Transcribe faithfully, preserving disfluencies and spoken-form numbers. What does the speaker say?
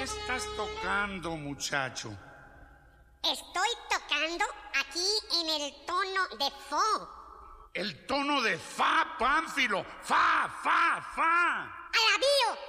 estás tocando, muchacho? Estoy tocando aquí en el tono de Fo. El tono de Fa, Pánfilo. Fa, fa, fa. Alabío,